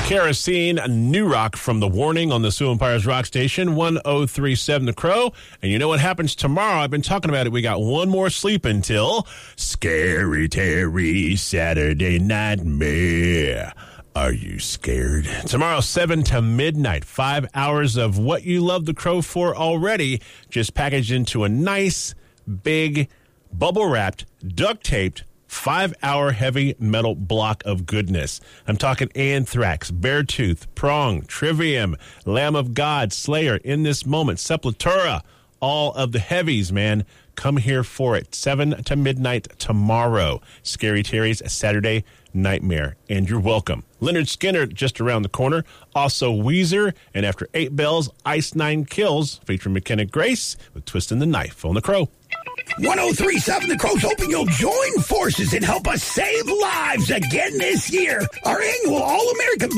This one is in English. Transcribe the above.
Kerosene, New Rock from The Warning on the Sioux Empires Rock Station, 1037 The Crow. And you know what happens tomorrow? I've been talking about it. We got one more sleep until Scary Terry Saturday Nightmare. Are you scared? Tomorrow, 7 to midnight, 5 hours of what you love The Crow for already, just packaged into a nice, big, bubble-wrapped, duct-taped, 5-hour heavy metal block of goodness. I'm talking Anthrax, Beartooth, Prong, Trivium, Lamb of God, Slayer, In This Moment, Sepultura, all of the heavies, man. Come here for it. 7 to midnight tomorrow. Scary Terry's Saturday Nightmare. And you're welcome. Leonard Skinner just around the corner. Also Weezer. And after 8 bells, Ice Nine Kills, featuring McKenna Grace with Twisting the Knife on The Crow. 1037 The Crow's hoping you'll join forces and help us save lives again this year. Our annual All-American